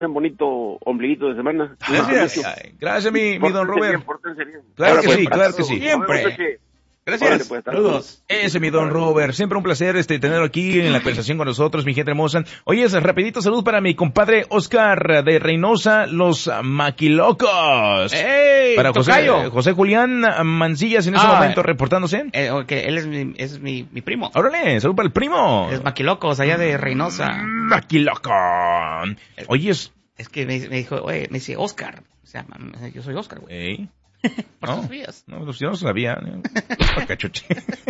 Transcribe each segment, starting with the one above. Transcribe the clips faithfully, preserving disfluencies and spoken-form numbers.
un bonito ombliguito de semana. Gracias. Ay, gracias, mi, mi don Robert. Bien, claro Ahora, que pues, sí, claro que sí. Siempre. Gracias. Pues, Saludos. Ese mi don Robert. Siempre un placer este tenerlo aquí en la conversación con nosotros, mi gente hermosa. Oye, es rapidito salud para mi compadre Oscar de Reynosa, los Maquilocos. ¡Ey! Para José, tocayo. José Julián Mancillas en ese Ah, momento reportándose. Eh, okay, él es mi, es mi, mi primo. Órale, salud para el primo. Es Maquilocos, allá de Reynosa. Maquiloco. Oye, es... Es que me, me dijo, oye, me dice Oscar. O sea, yo soy Oscar, güey. Ey. Por No, tus vías. no, pues yo no sabía. Acá, Choche.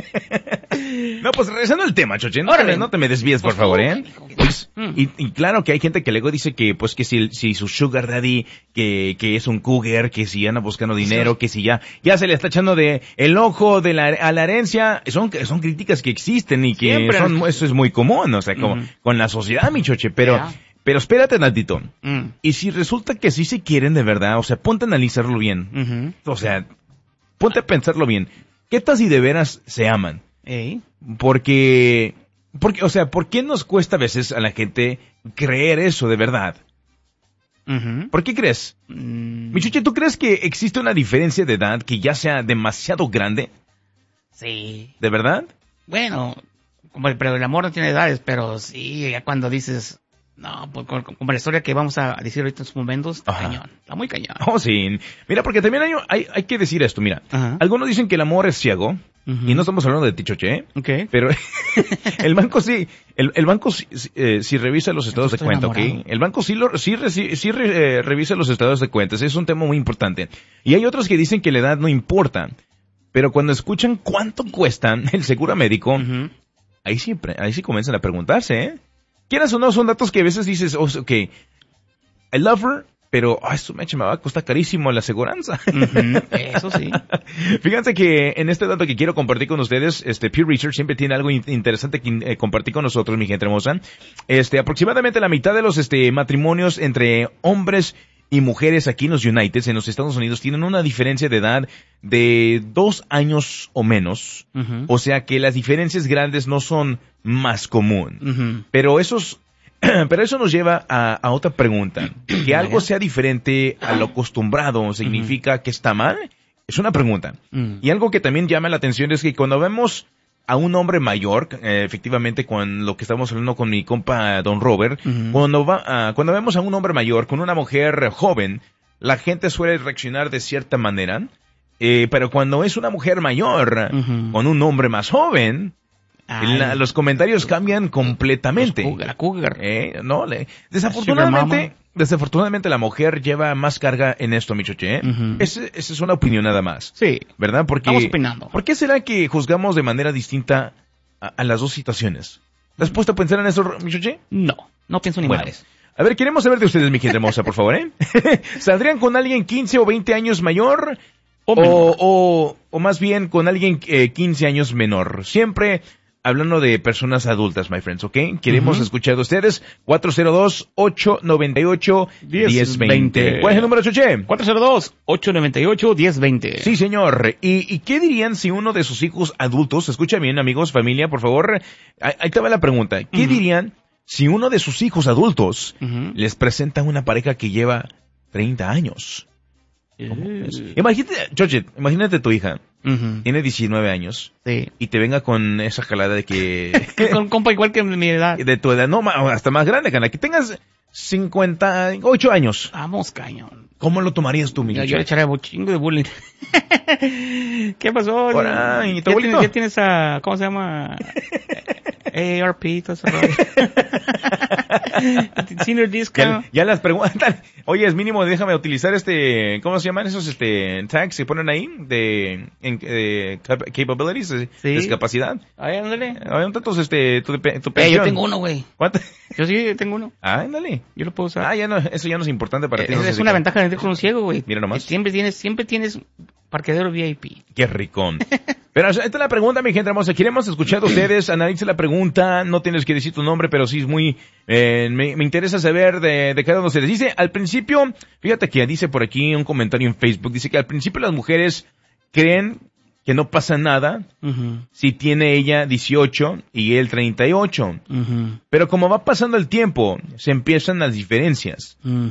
No, pues regresando al tema, Choche, no, Órale. te, no te me desvíes, por Por favor, favor, ¿eh? hijo. Pues, Mm. y, y claro que hay gente que luego dice que, pues, que si, si su sugar daddy, que, que es un cougar, que si anda buscando dinero, que si ya, ya se le está echando de el ojo de la, a la herencia, son, son críticas que existen y que Siempre. son, eso es muy común, o sea, como, Mm. con la sociedad, mi Choche, pero, Ya. pero espérate tantito. Mm. Y si resulta que sí se quieren de verdad, o sea, ponte a analizarlo bien. Ujú. O sea, ponte a pensarlo bien. ¿Qué tal si de veras se aman? Ey. Porque, porque, o sea, ¿por qué nos cuesta a veces a la gente creer eso de verdad? Ujú. ¿Por qué crees? Mm. Michuche, ¿tú crees que existe una diferencia de edad que ya sea demasiado grande? Sí. ¿De verdad? Bueno, como el, pero el amor no tiene edades, pero sí, ya cuando dices, no, pues como, como la historia que vamos a decir ahorita en sus momentos, está Ajá. cañón, está muy cañón. Oh, sí. Mira, porque también hay, hay, hay que decir esto, mira. Ajá. Algunos dicen que el amor es ciego, Ujú. y no estamos hablando de ti, Choche, ¿eh? Ok. Pero el banco sí, el, el banco sí, eh, sí revisa los estados de Estoy cuenta, ¿ok? enamorado. El banco sí, lo, sí, reci- sí re- eh, revisa los estados de cuentas, es un tema muy importante. Y hay otros que dicen que la edad no importa, pero cuando escuchan cuánto cuesta el seguro médico, Ujú. ahí sí, pre- ahí sí comienzan a preguntarse, ¿eh? Quieras o no, son datos que a veces dices, oh, ok, I love her, pero, ay, su mecha me va a costar carísimo la aseguranza. Ujú. Eso sí. Fíjense que en este dato que quiero compartir con ustedes, este Pew Research siempre tiene algo in- interesante que eh, compartir con nosotros, mi gente hermosa. Este, aproximadamente la mitad de los este matrimonios entre hombres y mujeres aquí en los United, en los Estados Unidos, tienen una diferencia de edad de dos años o menos. Ujú. O sea que las diferencias grandes no son más común. Ujú. Pero esos, pero eso nos lleva a, a otra pregunta. Que algo sea diferente a lo acostumbrado, ¿significa que está mal? Es una pregunta. Mm. Y algo que también llama la atención es que cuando vemos a un hombre mayor, eh, efectivamente con lo que estamos hablando con mi compa Don Robert, Ujú. cuando va, ah, cuando vemos a un hombre mayor con una mujer joven, la gente suele reaccionar de cierta manera, eh, pero cuando es una mujer mayor Ujú. con un hombre más joven, Ay. la- los comentarios cambian completamente. Los cougar, la cougar. Eh, no, le, desafortunadamente, Sugar desafortunadamente la mujer lleva más carga en esto, mi choche. ¿eh? Ujú. Ese- esa es una opinión nada más. Sí. ¿Verdad? Porque, Estamos opinando. ¿por qué será que juzgamos de manera distinta a, a las dos situaciones? ¿Te has puesto a pensar en eso, mi choche? No, no pienso ni Bueno, madres. a ver, queremos saber de ustedes, mi gente hermosa, por favor, ¿eh? ¿Saldrían con alguien quince o veinte años mayor? O O, menor. o, o más bien con alguien eh, quince años menor. Siempre hablando de personas adultas, my friends, ¿ok? Queremos Ujú. escuchar de ustedes. cuatro cero dos, ocho nueve ocho, uno cero dos cero. veinte. ¿Cuál es el número, Choche? cuatro cero dos, ocho nueve ocho, uno cero dos cero. Sí, señor. ¿Y, ¿Y qué dirían si uno de sus hijos adultos, escucha bien, amigos, familia, por favor, ahí, ahí te va la pregunta. ¿Qué Ujú. dirían si uno de sus hijos adultos Ujú. les presenta una pareja que lleva treinta años? Eh. Imagínate, Choche, imagínate tu hija, Ujú. tiene diecinueve años, Sí. y te venga con esa jalada de que... Con compa igual que mi edad. de tu edad, no, ma- hasta más grande, cana, que tengas cincuenta y ocho años. Vamos, cañón. ¿Cómo lo tomarías tú, mi Yo, yo Choche? le echaré un chingo de bullying. ¿Qué pasó? Ahora, ¿y tu ¿Ya, abuelito? tienes, ya tienes a, ¿cómo se llama? A R P, todo eso. rollo. Senior Ya, discount. ya las preguntan. Oye, es mínimo, déjame utilizar este, ¿cómo se llaman esos este tags que ponen ahí de, en, de cap- capabilities, de Sí. discapacidad? Ay, ándale. Hay un tantos este tu, tu Eh, pensión. yo tengo uno, güey. ¿Cuánto? Yo sí tengo uno. Ah, ándale. Yo lo puedo usar. Ah, ya no, eso ya no es importante para ti. Eh, no es sé una si- ventaja de vender con un ciego, güey. Mira nomás. Siempre tienes, siempre tienes parqueadero V I P. Qué ricón. Pero esta es la pregunta, mi gente hermosa. Queremos escuchar de ustedes. Analice la pregunta. No tienes que decir tu nombre, pero sí es muy... Eh, me, me interesa saber de, de cada uno de ustedes. Dice, al principio... Fíjate que dice por aquí un comentario en Facebook. Dice que al principio las mujeres creen que no pasa nada Ujú. si tiene ella dieciocho y él treinta y ocho. Ujú. Pero como va pasando el tiempo, se empiezan las diferencias. Mm.